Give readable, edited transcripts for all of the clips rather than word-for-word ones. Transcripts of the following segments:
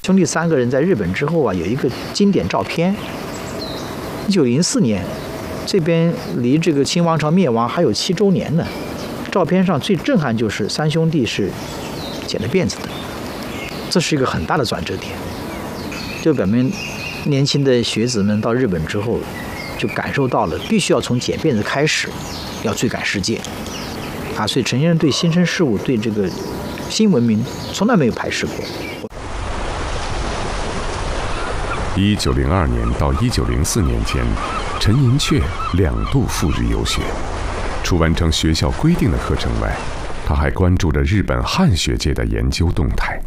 兄弟3个人在日本之后啊，有一个经典照片。1904年，这边离这个清王朝灭亡还有7周年呢。照片上最震撼就是3兄弟是剪了辫子的，这是一个很大的转折点，就表明年轻的学子们到日本之后，就感受到了必须要从剪辫子开始，要追赶世界啊！所以陈先生对新生事物、对这个新文明从来没有排斥过。 1902年到1904年间，陈寅恪2度赴日游学。除完成学校规定的课程外，他还关注着日本汉学界的研究动态。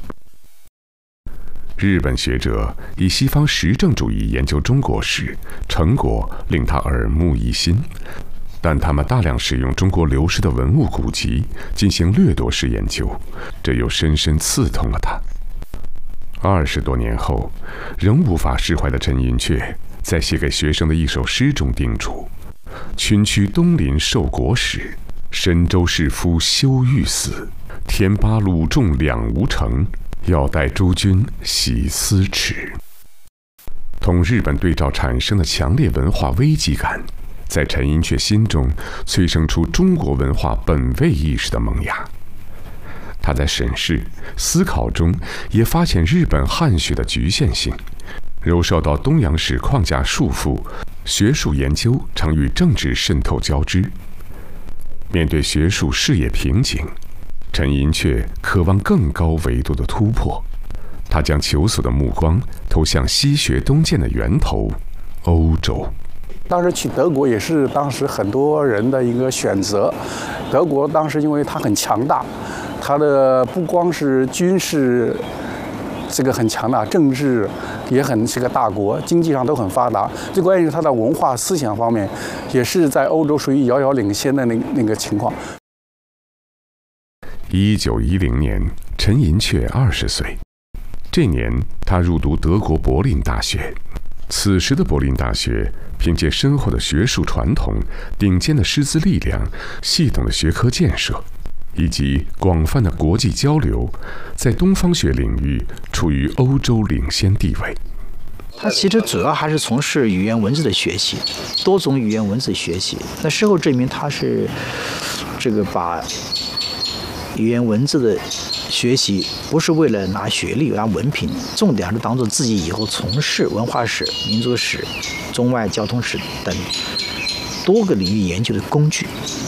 日本学者以西方实证主义研究中国史，成果令他耳目一新，但他们大量使用中国流失的文物古籍进行掠夺式研究，这又深深刺痛了他。20多年后，仍无法释怀的陈寅恪，在写给学生的一首诗中叮嘱：群驱东临受国史，神州士夫休欲死。天八鲁众两无成，要待诸君洗思耻。同日本对照产生的强烈文化危机感，在陈寅恪心中催生出中国文化本位意识的萌芽。他在审视、思考中也发现日本汉学的局限性，仍受到东洋史框架束缚，学术研究常与政治渗透交织。面对学术事业瓶颈，陈寅恪渴望更高维度的突破，他将求索的目光投向西学东渐的源头——欧洲。 当时去德国也是当时很多人的一个选择。德国当时因为它很强大，它的不光是军事这个很强大，政治也是个大国，经济上都很发达。最关键是它的文化思想方面，也是在欧洲属于遥遥领先的那个情况。 1910年，陈寅恪20岁，这年他入读德国柏林大学。此时的柏林大学凭借深厚的学术传统、顶尖的师资力量、系统的学科建设，以及广泛的国际交流，在东方学领域处于欧洲领先地位。 他其实主要还是从事语言文字的学习，多种语言文字学习。那事后证明，他是这个把语言文字的学习不是为了拿学历、拿文凭，重点还是当做自己以后从事文化史、民族史、中外交通史等多个领域研究的工具。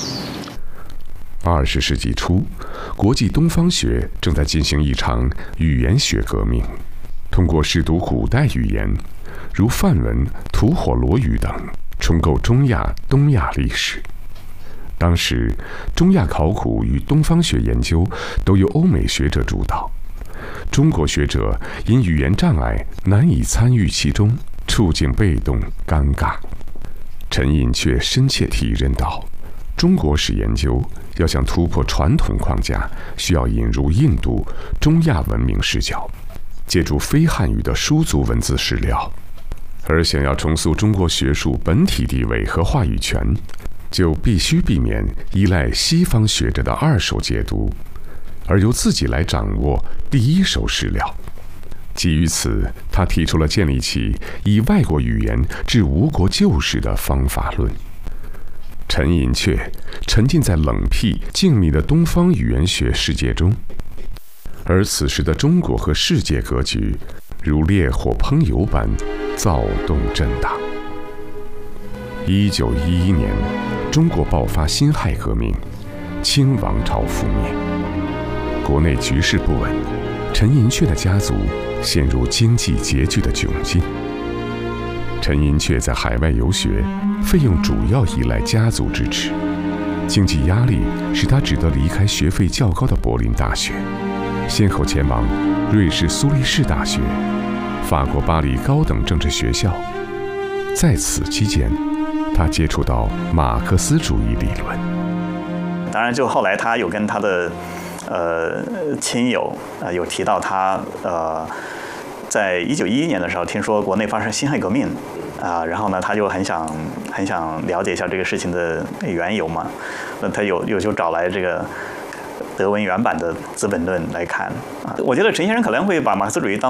20世纪初，国际东方学正在进行一场语言学革命，通过试读古代语言，如梵文、吐火罗语等，重构中亚、东亚历史。当时，中亚考古与东方学研究都由欧美学者主导，中国学者因语言障碍难以参与其中，处境被动尴尬。陈寅恪深切体认到，中国史研究要想突破传统框架，需要引入印度、中亚文明视角，借助非汉语的书族文字史料，而想要重塑中国学术本体地位和话语权，就必须避免依赖西方学者的二手解读，而由自己来掌握第一手史料。基于此，他提出了建立起以外国语言治吴国旧史的方法论。陈寅恪沉浸在冷僻静谧的东方语言学世界中，而此时的中国和世界格局如烈火烹油般躁动震荡。1911年，中国爆发辛亥革命，清王朝覆灭，国内局势不稳，陈寅恪的家族陷入经济拮据的窘境。陈寅恪在海外游学，费用主要依赖家族支持，经济压力使他只得离开学费较高的柏林大学，先后前往瑞士苏黎世大学、法国巴黎高等政治学校。在此期间，他接触到马克思主义理论。 当然，就后来他有跟他的亲友有提到他在1911年的时候，听说国内发生辛亥革命然后呢，他就很想了解一下这个事情的缘由嘛。那他就找来这个德文原版的《资本论》来看我觉得陈先生可能会把马克思主义当